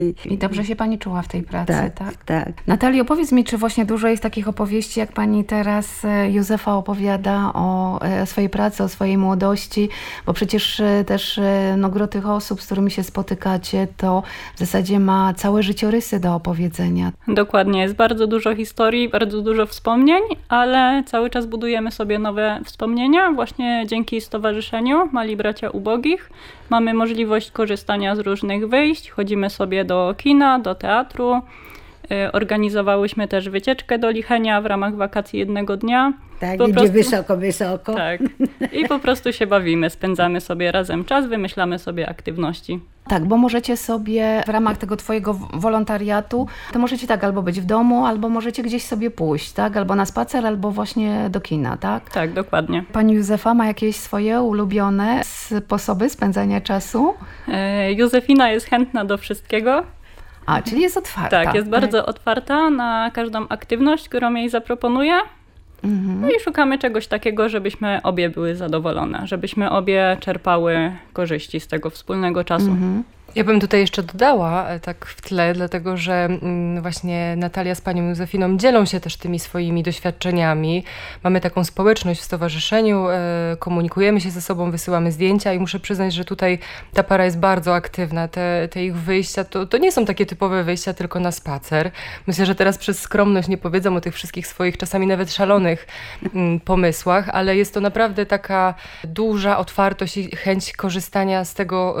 I dobrze się pani czuła w tej pracy, tak? Tak. Natalio, opowiedz mi, czy właśnie dużo jest takich opowieści, jak pani teraz Józefa opowiada o swojej pracy, o swojej młodości, bo przecież też gro tych osób, z którymi się spotykacie, to w zasadzie ma całe życiorysy do opowiedzenia. Dokładnie, jest bardzo dużo historii, bardzo dużo wspomnień, ale cały czas budujemy sobie nowe wspomnienia. Właśnie dzięki Stowarzyszeniu Mali Bracia Ubogich mamy możliwość korzystania z różnych wyjść, chodzimy sobie do kina, do teatru. Organizowałyśmy też wycieczkę do Lichenia w ramach wakacji jednego dnia. Tak, gdzie wysoko. Tak. I po prostu się bawimy, spędzamy sobie razem czas, wymyślamy sobie aktywności. Tak, bo możecie sobie w ramach tego twojego wolontariatu, to możecie tak albo być w domu, albo możecie gdzieś sobie pójść, tak? Albo na spacer, albo właśnie do kina, tak? Tak, dokładnie. Pani Józefa ma jakieś swoje ulubione sposoby spędzania czasu? Józefina jest chętna do wszystkiego. Czyli jest otwarta. Tak, jest bardzo otwarta na każdą aktywność, którą jej zaproponuję. No i szukamy czegoś takiego, żebyśmy obie były zadowolone, żebyśmy obie czerpały korzyści z tego wspólnego czasu. Ja bym tutaj jeszcze dodała tak w tle, dlatego że właśnie Natalia z panią Józefiną dzielą się też tymi swoimi doświadczeniami. Mamy taką społeczność w stowarzyszeniu, komunikujemy się ze sobą, wysyłamy zdjęcia i muszę przyznać, że tutaj ta para jest bardzo aktywna. Te ich wyjścia to nie są takie typowe wyjścia tylko na spacer. Myślę, że teraz przez skromność nie powiedzą o tych wszystkich swoich czasami nawet szalonych pomysłach, ale jest to naprawdę taka duża otwartość i chęć korzystania z tego,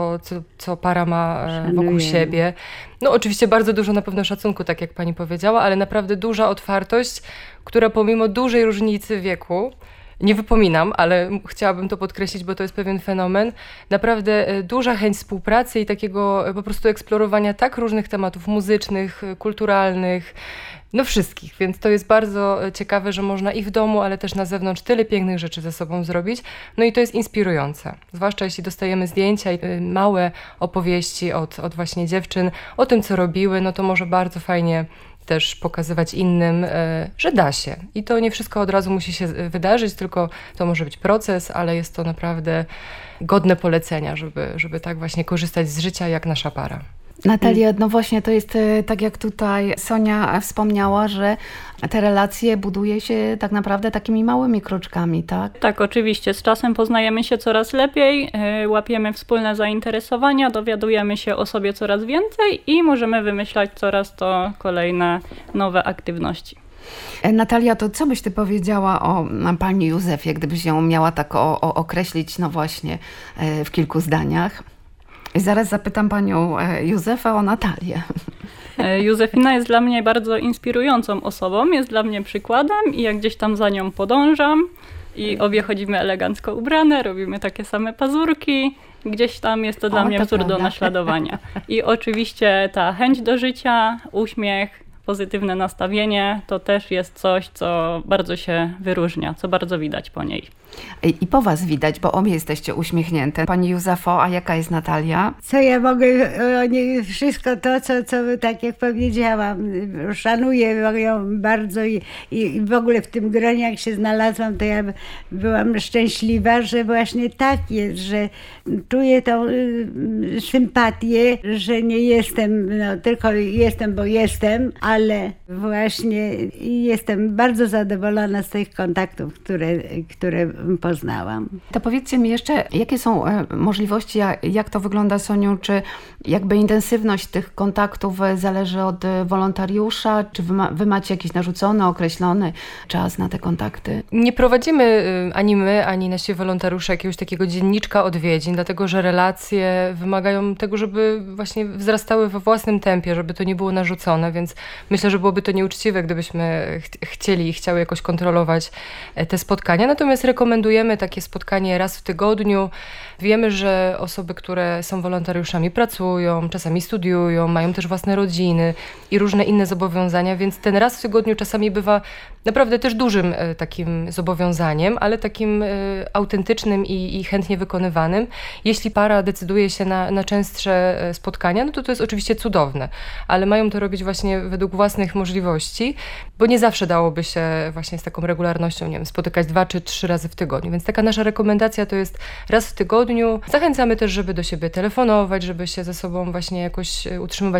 co para ma wokół siebie. No oczywiście bardzo dużo na pewno szacunku, tak jak pani powiedziała, ale naprawdę duża otwartość, która pomimo dużej różnicy wieku, nie wypominam, ale chciałabym to podkreślić, bo to jest pewien fenomen, naprawdę duża chęć współpracy i takiego po prostu eksplorowania tak różnych tematów muzycznych, kulturalnych, no wszystkich, więc to jest bardzo ciekawe, że można i w domu, ale też na zewnątrz tyle pięknych rzeczy ze sobą zrobić. No i to jest inspirujące, zwłaszcza jeśli dostajemy zdjęcia i małe opowieści od właśnie dziewczyn o tym, co robiły, no to może bardzo fajnie też pokazywać innym, że da się. I to nie wszystko od razu musi się wydarzyć, tylko to może być proces, ale jest to naprawdę godne polecenia, żeby tak właśnie korzystać z życia jak nasza para. Natalia, no właśnie to jest tak jak tutaj Sonia wspomniała, że te relacje buduje się tak naprawdę takimi małymi kroczkami, tak? Tak, oczywiście. Z czasem poznajemy się coraz lepiej, łapiemy wspólne zainteresowania, dowiadujemy się o sobie coraz więcej i możemy wymyślać coraz to kolejne nowe aktywności. Natalia, to co byś ty powiedziała o pani Józefie, gdybyś ją miała tak określić, no właśnie, w kilku zdaniach? I zaraz zapytam panią Józefę o Natalię. Józefina jest dla mnie bardzo inspirującą osobą, jest dla mnie przykładem i jak gdzieś tam za nią podążam i obie chodzimy elegancko ubrane, robimy takie same pazurki, gdzieś tam jest to dla mnie wzór do naśladowania. I oczywiście ta chęć do życia, uśmiech, pozytywne nastawienie to też jest coś, co bardzo się wyróżnia, co bardzo widać po niej. I po was widać, bo obie jesteście uśmiechnięte. Pani Józefo, a jaka jest Natalia? Co ja mogę o niej, wszystko to, co tak jak powiedziałam, szanuję ją bardzo i w ogóle w tym gronie, jak się znalazłam, to ja byłam szczęśliwa, że właśnie tak jest, że czuję tą sympatię, że nie jestem, no tylko jestem, bo jestem, ale właśnie jestem bardzo zadowolona z tych kontaktów, które poznałam. To powiedzcie mi jeszcze, jakie są możliwości, jak to wygląda, Soniu, czy jakby intensywność tych kontaktów zależy od wolontariusza, czy wy macie jakiś narzucony, określony czas na te kontakty? Nie prowadzimy ani my, ani nasi wolontariusze jakiegoś takiego dzienniczka odwiedzin, dlatego że relacje wymagają tego, żeby właśnie wzrastały we własnym tempie, żeby to nie było narzucone, więc myślę, że byłoby to nieuczciwe, gdybyśmy chcieli i chciały jakoś kontrolować te spotkania. Natomiast rekomendujemy takie spotkanie raz w tygodniu. Wiemy, że osoby, które są wolontariuszami, pracują, czasami studiują, mają też własne rodziny i różne inne zobowiązania, więc ten raz w tygodniu czasami bywa naprawdę też dużym takim zobowiązaniem, ale takim autentycznym i chętnie wykonywanym. Jeśli para decyduje się na częstsze spotkania, no to jest oczywiście cudowne, ale mają to robić właśnie według według własnych możliwości, bo nie zawsze dałoby się właśnie z taką regularnością, nie wiem, spotykać 2 czy 3 razy w tygodniu. Więc taka nasza rekomendacja to jest raz w tygodniu. Zachęcamy też, żeby do siebie telefonować, żeby się ze sobą właśnie jakoś utrzymywać